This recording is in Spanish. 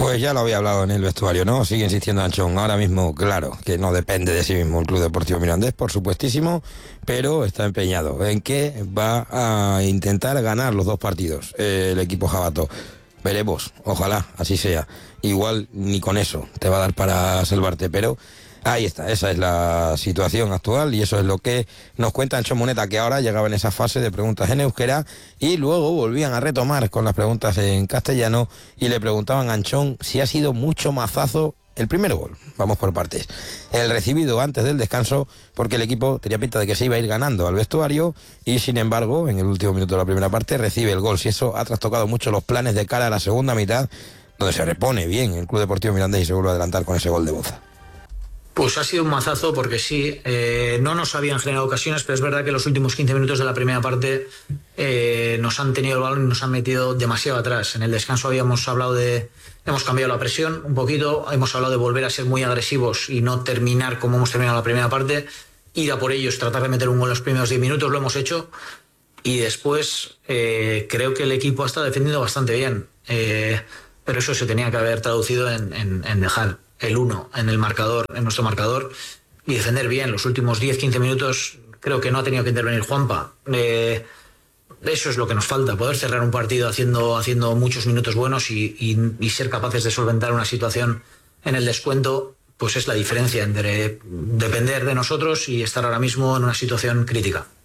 Pues ya lo había hablado en el vestuario, ¿no? Sigue insistiendo Anchón. Ahora mismo, claro, que no depende de sí mismo el Club Deportivo Mirandés, por supuestísimo, pero está empeñado en que va a intentar ganar los dos partidos el equipo jabato. Veremos, ojalá así sea. Igual ni con eso te va a dar para salvarte, pero ahí está, esa es la situación actual y eso es lo que nos cuenta Anchón Muneta, que ahora llegaba en esa fase de preguntas en euskera y luego volvían a retomar con las preguntas en castellano y le preguntaban a Anchón si ha sido mucho mazazo el primer gol. Vamos por partes. El recibido antes del descanso, porque el equipo tenía pinta de que se iba a ir ganando al vestuario y sin embargo, en el último minuto de la primera parte, recibe el gol. Si eso ha trastocado mucho los planes de cara a la segunda mitad, donde se repone bien el Club Deportivo Mirandés y se vuelve a adelantar con ese gol de Boza. Pues ha sido un mazazo porque sí, no nos habían generado ocasiones, pero es verdad que los últimos 15 minutos de la primera parte nos han tenido el balón y nos han metido demasiado atrás. En el descanso hemos cambiado la presión un poquito, hemos hablado de volver a ser muy agresivos y no terminar como hemos terminado la primera parte, ir a por ellos, tratar de meter un gol en los primeros 10 minutos, lo hemos hecho y después creo que el equipo ha estado defendiendo bastante bien, pero eso se tenía que haber traducido en dejar el 1 en el marcador, en nuestro marcador, y defender bien. Los últimos 10-15 minutos creo que no ha tenido que intervenir Juanpa. Eso es lo que nos falta, poder cerrar un partido haciendo muchos minutos buenos y ser capaces de solventar una situación en el descuento, pues es la diferencia entre depender de nosotros y estar ahora mismo en una situación crítica.